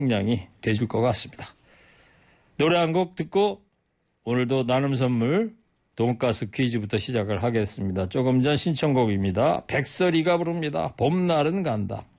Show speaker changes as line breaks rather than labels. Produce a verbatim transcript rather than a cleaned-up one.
식량이 되질 것 같습니다. 노래 한 곡 듣고 오늘도 나눔 선물 돈가스 퀴즈부터 시작을 하겠습니다. 조금 전 신청곡입니다. 백설이가 부릅니다. 봄날은 간다.